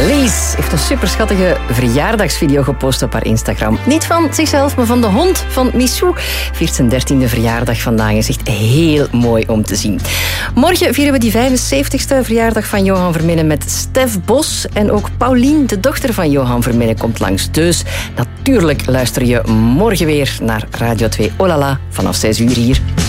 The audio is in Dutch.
Lies heeft een superschattige verjaardagsvideo gepost op haar Instagram. Niet van zichzelf, maar van de hond van Missou. Viert zijn 13e verjaardag vandaag. Is echt heel mooi om te zien. Morgen vieren we die 75e verjaardag van Johan Verminnen met Stef Bos. En ook Paulien, de dochter van Johan Verminnen, komt langs. Dus natuurlijk luister je morgen weer naar Radio 2 Olala vanaf 6 uur hier.